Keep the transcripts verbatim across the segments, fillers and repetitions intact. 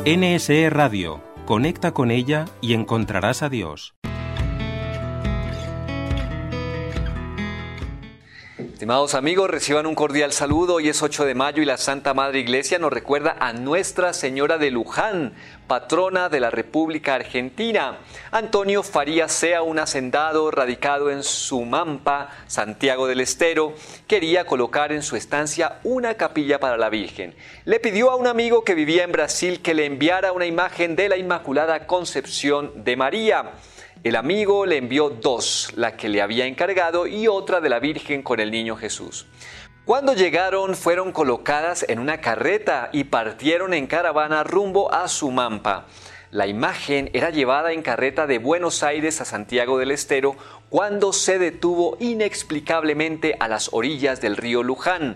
N S E Radio. Conecta con ella y encontrarás a Dios. Estimados amigos, reciban un cordial saludo. Hoy es ocho de mayo y la Santa Madre Iglesia nos recuerda a Nuestra Señora de Luján, patrona de la República Argentina. Antonio Farías Sea, un hacendado radicado en Sumampa, Santiago del Estero, quería colocar en su estancia una capilla para la Virgen. Le pidió a un amigo que vivía en Brasil que le enviara una imagen de la Inmaculada Concepción de María. El amigo le envió dos, la que le había encargado y otra de la Virgen con el niño Jesús. Cuando llegaron, fueron colocadas en una carreta y partieron en caravana rumbo a Sumampa. La imagen era llevada en carreta de Buenos Aires a Santiago del Estero cuando se detuvo inexplicablemente a las orillas del río Luján,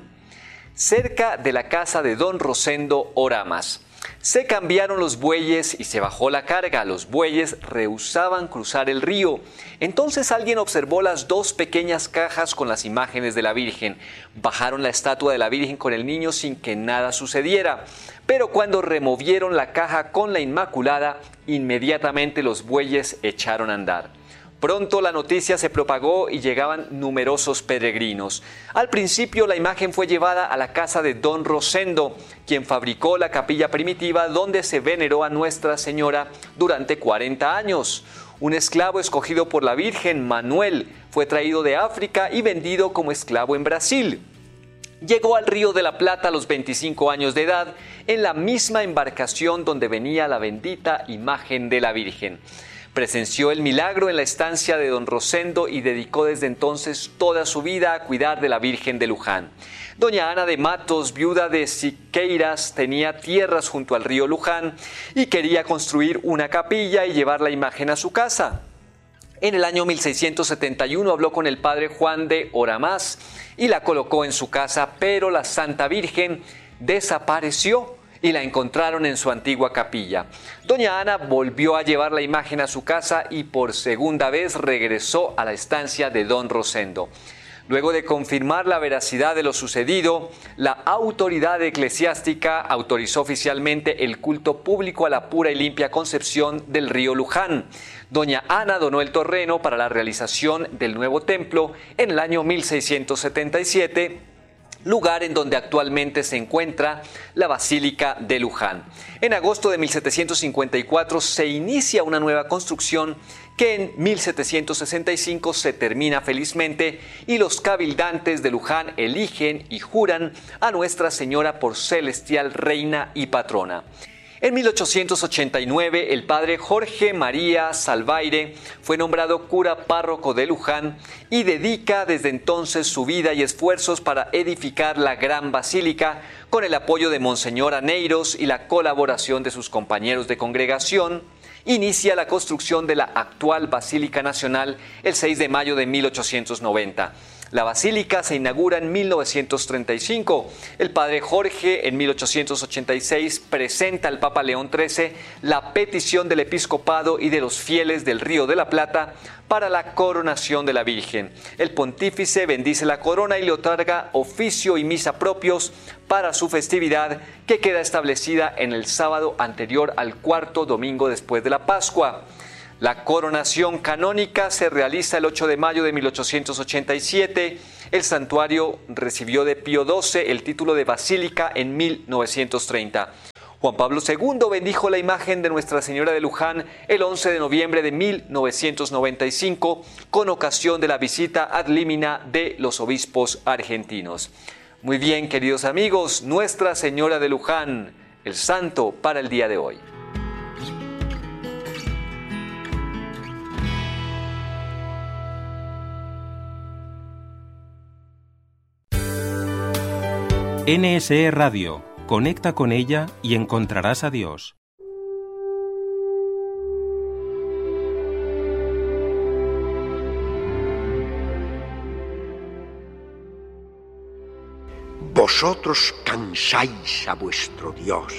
cerca de la casa de don Rosendo Oramas. Se cambiaron los bueyes y se bajó la carga. Los bueyes rehusaban cruzar el río. Entonces alguien observó las dos pequeñas cajas con las imágenes de la Virgen. Bajaron la estatua de la Virgen con el niño sin que nada sucediera. Pero cuando removieron la caja con la Inmaculada, inmediatamente los bueyes echaron a andar. Pronto la noticia se propagó y llegaban numerosos peregrinos. Al principio la imagen fue llevada a la casa de don Rosendo, quien fabricó la capilla primitiva donde se veneró a Nuestra Señora durante cuarenta años. Un esclavo escogido por la Virgen, Manuel, fue traído de África y vendido como esclavo en Brasil. Llegó al Río de la Plata a los veinticinco años de edad, en la misma embarcación donde venía la bendita imagen de la Virgen. Presenció el milagro en la estancia de don Rosendo y dedicó desde entonces toda su vida a cuidar de la Virgen de Luján. Doña Ana de Matos, viuda de Siqueiras, tenía tierras junto al río Luján y quería construir una capilla y llevar la imagen a su casa. En el año mil seiscientos setenta y uno habló con el padre Juan de Oramas y la colocó en su casa, pero la Santa Virgen desapareció y la encontraron en su antigua capilla. Doña Ana volvió a llevar la imagen a su casa y por segunda vez regresó a la estancia de don Rosendo. Luego de confirmar la veracidad de lo sucedido, la autoridad eclesiástica autorizó oficialmente el culto público a la pura y limpia Concepción del río Luján. Doña Ana donó el terreno para la realización del nuevo templo en el año mil seiscientos setenta y siete, lugar en donde actualmente se encuentra la Basílica de Luján. En agosto de mil setecientos cincuenta y cuatro se inicia una nueva construcción que en mil setecientos sesenta y cinco se termina felizmente y los cabildantes de Luján eligen y juran a Nuestra Señora por celestial reina y patrona. En mil ochocientos ochenta y nueve, el padre Jorge María Salvaire fue nombrado cura párroco de Luján y dedica desde entonces su vida y esfuerzos para edificar la gran basílica con el apoyo de Monseñor Aneiros y la colaboración de sus compañeros de congregación. Inicia la construcción de la actual Basílica Nacional el seis de mayo de mil ochocientos noventa. La basílica se inaugura en mil novecientos treinta y cinco. El padre Jorge, en mil ochocientos ochenta y seis, presenta al Papa León trece la petición del episcopado y de los fieles del Río de la Plata para la coronación de la Virgen. El pontífice bendice la corona y le otorga oficio y misa propios para su festividad, que queda establecida en el sábado anterior al cuarto domingo después de la Pascua. La coronación canónica se realiza el ocho de mayo de mil ochocientos ochenta y siete. El santuario recibió de Pío doce el título de basílica en mil novecientos treinta. Juan Pablo segundo bendijo la imagen de Nuestra Señora de Luján el once de noviembre de mil novecientos noventa y cinco con ocasión de la visita ad limina de los obispos argentinos. Muy bien, queridos amigos, Nuestra Señora de Luján, el santo para el día de hoy. N S E Radio. Conecta con ella y encontrarás a Dios. Vosotros cansáis a vuestro Dios.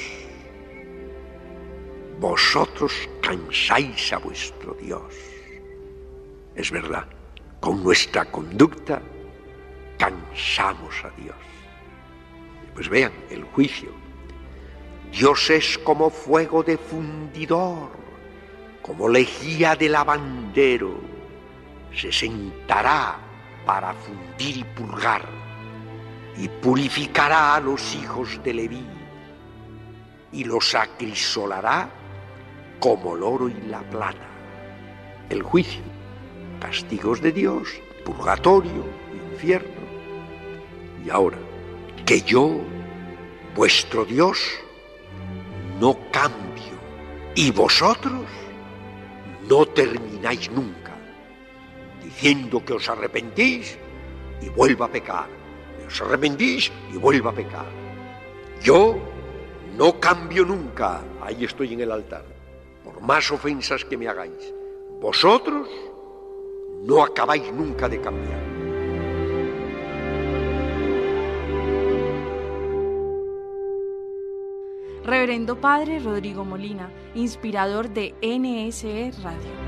Vosotros cansáis a vuestro Dios. Es verdad, con nuestra conducta cansamos a Dios. Pues vean, el juicio Dios es como fuego de fundidor, como lejía de lavandero. Se sentará para fundir y purgar, y purificará a los hijos de Leví, y los acrisolará como el oro y la plata. El juicio, castigos de Dios, purgatorio, infierno. Y ahora, que yo, vuestro Dios, no cambio, y vosotros no termináis nunca, diciendo que os arrepentís y vuelva a pecar, que os arrepentís y vuelva a pecar. Yo no cambio nunca, ahí estoy en el altar, por más ofensas que me hagáis. Vosotros no acabáis nunca de cambiar. Reverendo Padre Rodrigo Molina, inspirador de N S E Radio.